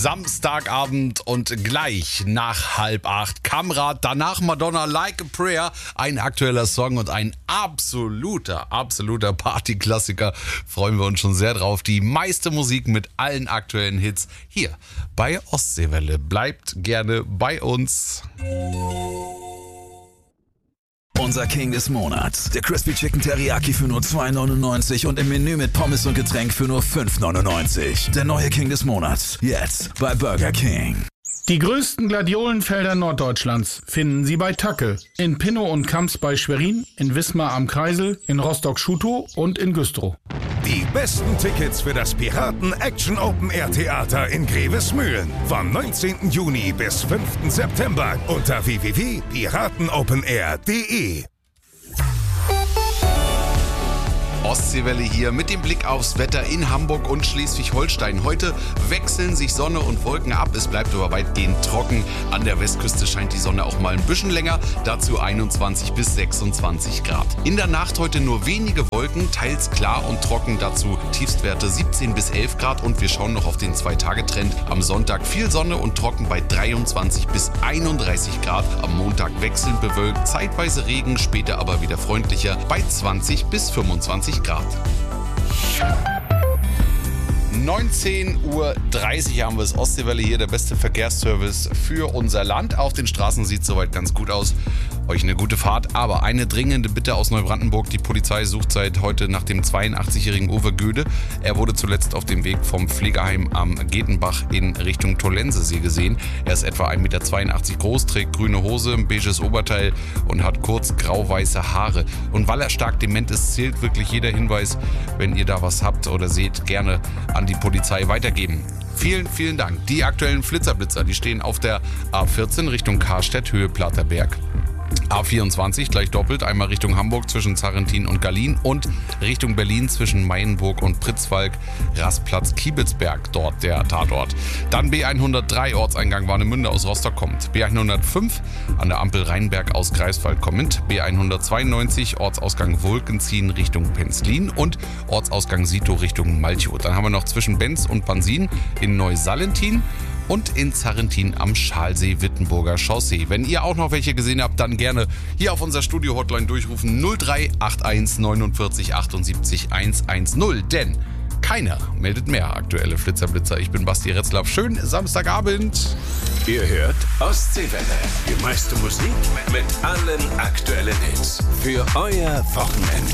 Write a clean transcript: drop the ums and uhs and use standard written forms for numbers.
Samstagabend und gleich nach 7:30 Kamrat, danach Madonna, Like a Prayer, ein aktueller Song und ein absoluter Partyklassiker. Freuen wir uns schon sehr drauf. Die meiste Musik mit allen aktuellen Hits hier bei Ostseewelle. Bleibt gerne bei uns. Unser King des Monats. Der Crispy Chicken Teriyaki für nur $2,99 und im Menü mit Pommes und Getränk für nur $5,99. Der neue King des Monats. Jetzt bei Burger King. Die größten Gladiolenfelder Norddeutschlands finden Sie bei Tacke. In Pinnow und Kamps bei Schwerin, in Wismar am Kreisel, in Rostock-Schutow und in Güstrow. Die besten Tickets für das Piraten-Action-Open-Air-Theater in Grevesmühlen. Vom 19. Juni bis 5. September unter www.piratenopenair.de. Ostseewelle hier mit dem Blick aufs Wetter in Hamburg und Schleswig-Holstein. Heute wechseln sich Sonne und Wolken ab. Es bleibt aber weitgehend trocken. An der Westküste scheint die Sonne auch mal ein bisschen länger. Dazu 21 bis 26 Grad. In der Nacht heute nur wenige Wolken, teils klar und trocken. Dazu Tiefstwerte 17 bis 11 Grad. Und wir schauen noch auf den 2-Tage-Trend. Am Sonntag viel Sonne und trocken bei 23 bis 31 Grad. Am Montag wechselnd bewölkt, zeitweise Regen, später aber wieder freundlicher bei 20 bis 25 Grad. 19:30 Uhr haben wir es. Ostseewelle hier, der beste Verkehrsservice für unser Land. Auf den Straßen sieht es soweit ganz gut aus. Euch eine gute Fahrt, aber eine dringende Bitte aus Neubrandenburg. Die Polizei sucht seit heute nach dem 82-jährigen Uwe Göde. Er wurde zuletzt auf dem Weg vom Pflegeheim am Getenbach in Richtung Tollensesee gesehen. Er ist etwa 1,82 Meter groß, trägt grüne Hose, ein beiges Oberteil und hat kurz grau-weiße Haare. Und weil er stark dement ist, zählt wirklich jeder Hinweis. Wenn ihr da was habt oder seht, gerne an die Polizei weitergeben. Vielen Dank. Die aktuellen Flitzer, die stehen auf der A14 Richtung Karstedt, Höhe Platterberg. A24 gleich doppelt, einmal Richtung Hamburg zwischen Zarrentin und Gallien und Richtung Berlin zwischen Meienburg und Pritzwalk, Rastplatz Kiebelsberg, dort der Tatort. Dann B103 Ortseingang Warnemünde aus Rostock kommt, B105 an der Ampel Rheinberg aus Greifswald kommend, B192 Ortsausgang Wolkenziehen Richtung Penzlin und Ortsausgang Sito Richtung Malchow. Dann haben wir noch zwischen Benz und Bansin in Neusallentin und in Zarrentin am Schalsee-Wittenburger Chaussee. Wenn ihr auch noch welche gesehen habt, dann gerne hier auf unser Studio-Hotline durchrufen 0381 49 78 110, denn keiner meldet mehr aktuelle Flitzer. Ich bin Basti Retzlaff. Schönen Samstagabend. Ihr hört Ostseewelle. Die meiste Musik mit allen aktuellen Hits. Für euer Wochenende.